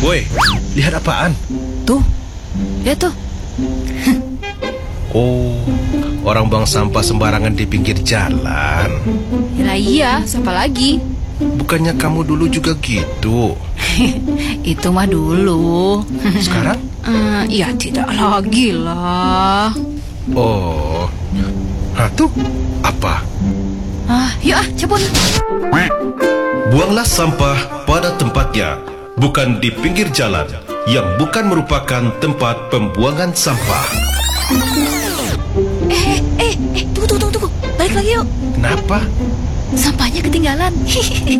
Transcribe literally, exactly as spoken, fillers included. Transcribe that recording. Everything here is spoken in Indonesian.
Woi, lihat apaan? Tuh, lihat tuh. Oh, orang buang sampah sembarangan di pinggir jalan. Ya iya, siapa lagi? Bukannya kamu dulu juga gitu? Itu mah dulu. Sekarang? Eh, ya tidak lagi lah. Oh, nah tuh apa? Ah, yuk ah, cabut. Buanglah sampah pada tempatnya, bukan di pinggir jalan, yang bukan merupakan tempat pembuangan sampah. Eh, eh, eh, tunggu, tunggu, tunggu, tunggu. Balik lagi yuk. Kenapa? Sampahnya ketinggalan.